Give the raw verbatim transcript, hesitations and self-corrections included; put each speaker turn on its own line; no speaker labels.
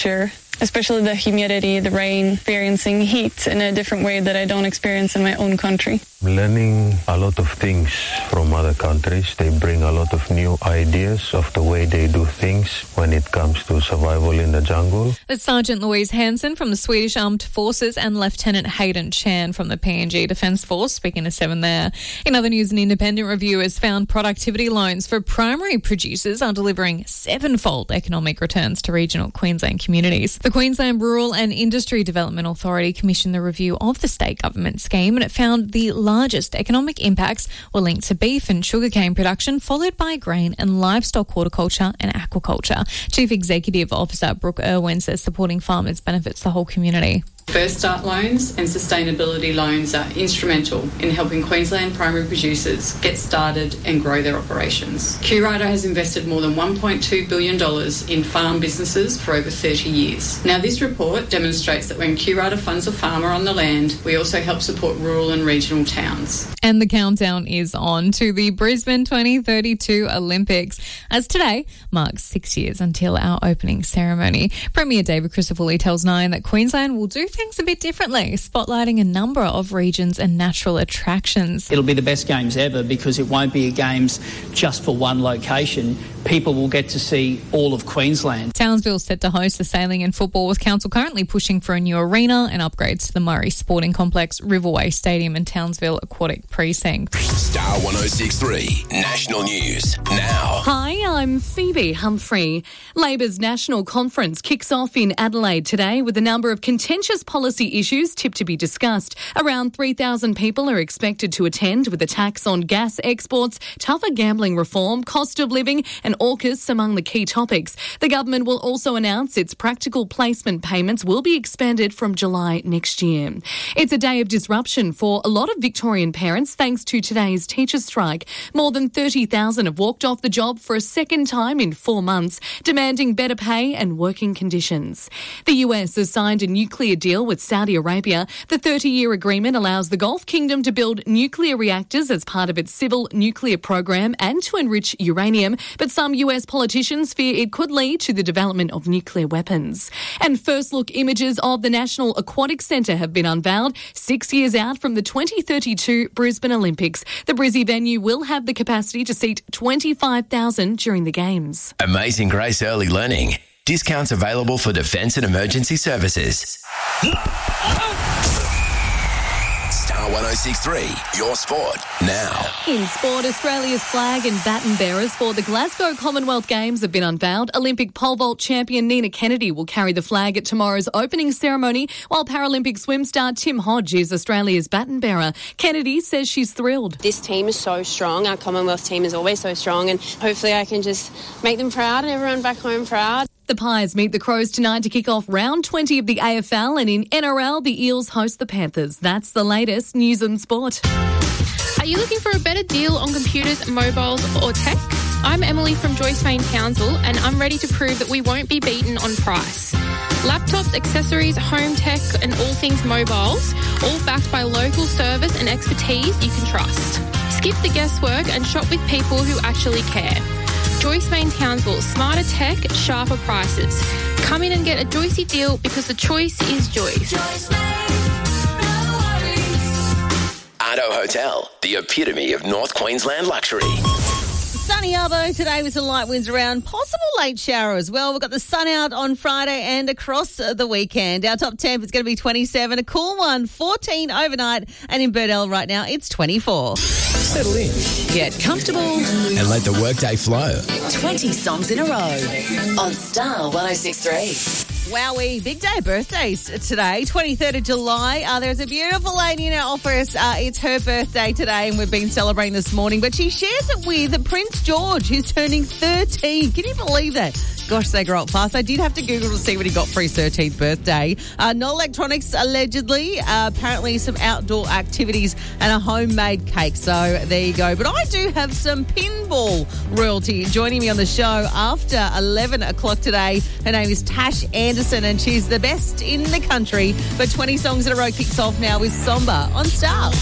Sure. Especially the humidity, the rain, experiencing heat in a different way that I don't experience in my own country.
Learning a lot of things from other countries. They bring a lot of new ideas of the way they do things when it comes to survival in the jungle.
That's Sergeant Louise Hansen from the Swedish Armed Forces and Lieutenant Hayden Chan from the P N G Defence Force, speaking to Seven there. In other news, an independent review has found productivity loans for primary producers are delivering sevenfold economic returns to regional Queensland communities. The Queensland Rural and Industry Development Authority commissioned the review of the state government scheme, and it found the largest economic impacts were linked to beef and sugarcane production, followed by grain and livestock horticulture and aquaculture. Chief Executive Officer Brooke Irwin says supporting farmers benefits the whole community.
First Start loans and sustainability loans are instrumental in helping Queensland primary producers get started and grow their operations. QRider has invested more than one point two billion dollars in farm businesses for over thirty years. Now, this report demonstrates that when QRider funds a farmer on the land, we also help support rural and regional towns.
And the countdown is on to the Brisbane twenty thirty-two Olympics, as today marks six years until our opening ceremony. Premier David Crisafulli tells Nine that Queensland will do things a bit differently, spotlighting a number of regions and natural attractions.
It'll be the best games ever because it won't be a games just for one location. People will get to see all of Queensland.
Townsville's set to host the sailing and football, with council currently pushing for a new arena and upgrades to the Murray Sporting Complex, Riverway Stadium and Townsville Aquatic Precinct.
Star one oh six three National News now.
Hi, I'm Phoebe Humphrey. Labor's National Conference kicks off in Adelaide today with a number of contentious policy issues tipped to be discussed. Around three thousand people are expected to attend, with a tax on gas exports, tougher gambling reform, cost of living and AUKUS among the key topics. The government will also announce its practical placement payments will be expanded from July next year. It's a day of disruption for a lot of Victorian parents thanks to today's teachers' strike. More than thirty thousand have walked off the job for a second time in four months, demanding better pay and working conditions. The U S has signed a nuclear deal with Saudi Arabia. The thirty-year agreement allows the Gulf Kingdom to build nuclear reactors as part of its civil nuclear program and to enrich uranium, but some U S politicians fear it could lead to the development of nuclear weapons. And first-look images of the National Aquatic Centre have been unveiled six years out from the twenty thirty-two Brisbane Olympics. The Brizzy venue will have the capacity to seat twenty-five thousand during the Games.
Amazing Grace Early Learning. Discounts available for defence and emergency services. Star one oh six three, your sport now.
In sport, Australia's flag and baton bearers for the Glasgow Commonwealth Games have been unveiled. Olympic pole vault champion Nina Kennedy will carry the flag at tomorrow's opening ceremony, while Paralympic swim star Tim Hodge is Australia's baton bearer. Kennedy says she's thrilled.
This team is so strong. Our Commonwealth team is always so strong, and hopefully I can just make them proud and everyone back home proud.
The Pies meet the Crows tonight to kick off round twenty of the A F L, and in N R L, the Eels host the Panthers. That's the latest news and sport.
Are you looking for a better deal on computers, mobiles or tech? I'm Emily from Joyce Main Townsville, and I'm ready to prove that we won't be beaten on price. Laptops, accessories, home tech and all things mobiles, all backed by local service and expertise you can trust. Skip the guesswork and shop with people who actually care. Joyce Main Townsville, smarter tech, sharper prices. Come in and get a Joycey deal because the choice is Joyce. Joyce Main, no worries.
Ardo Hotel, the epitome of North Queensland luxury.
Sunny Arbo today with some light winds around, possible late shower as well. We've got the sun out on Friday and across the weekend. Our top temp is going to be twenty-seven, a cool one, fourteen overnight, and in Birdell right now it's twenty-four.
Settle in.
Get comfortable.
And let the workday flow.
twenty songs in a row on Star one oh six three.
Wowee, big day of birthdays today, twenty-third of July. Uh, there's a beautiful lady in our office. Uh, it's her birthday today and we've been celebrating this morning, but she shares it with Prince George, who's turning thirteen. Can you believe that? Gosh, they grow up fast. I did have to Google to see what he got for his thirteenth birthday. Uh, no electronics, allegedly. Uh, apparently some outdoor activities and a homemade cake. So there you go. But I do have some pinball royalty joining me on the show after eleven o'clock today. Her name is Tash Anderson and she's the best in the country. But twenty songs in a row kicks off now with Somba on Star.